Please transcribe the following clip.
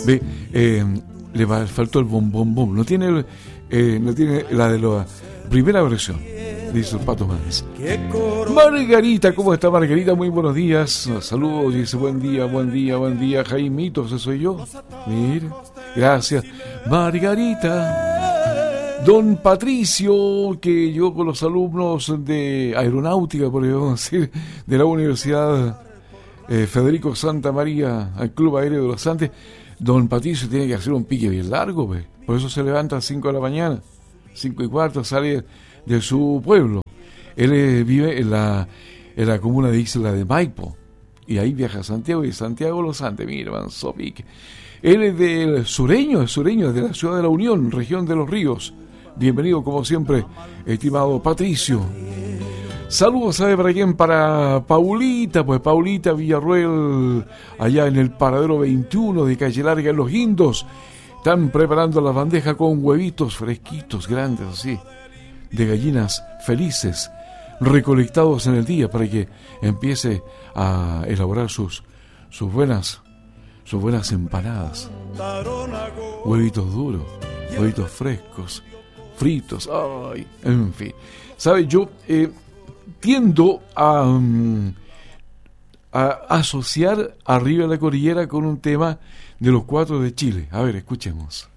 Ve, faltó el bom bom bom. No tiene la de la primera versión, dice el Pato Manes. Margarita, ¿cómo está Margarita? Muy buenos días. Saludos, dice buen día, Jaimito, ese soy yo. Mire, gracias. Margarita. Don Patricio, que yo con los alumnos de aeronáutica, podríamos decir, de la Universidad Federico Santa María, al Club Aéreo de los Andes. Don Patricio tiene que hacer un pique bien largo, pues. Por eso se levanta a las 5 de la mañana, 5:15, sale de su pueblo. Él vive en la comuna de Isla de Maipo, y ahí viaja a Santiago, y Santiago los Andes, mira, manso pique. Él es del sureño, de la ciudad de la Unión, región de los ríos. Bienvenido, como siempre, estimado Patricio. Saludos, ¿sabe para quién? Para Paulita, pues Paulita Villarruel, allá en el paradero 21 de Calle Larga, en Los Guindos. Están preparando la bandeja con huevitos fresquitos, grandes así, de gallinas felices, recolectados en el día para que empiece a elaborar sus buenas empanadas. Huevitos duros, huevitos frescos, fritos, ay, en fin. ¿Sabe? Yo tiendo a asociar Arriba de la Cordillera con un tema de los Cuatro de Chile. A ver, escuchemos.